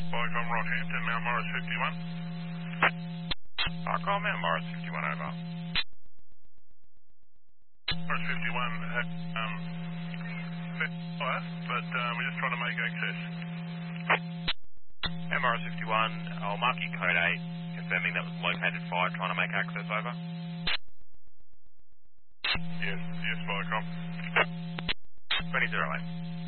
Viacom Rockhampton, Mount Morris 51. Viacom, Mount Morris 51 over. Morris 51 had fire, but we're just trying to make access. Mount Morris 51, I'll mark you code 8, confirming that was located fire, trying to make access over. Yes, Viacom. 2008.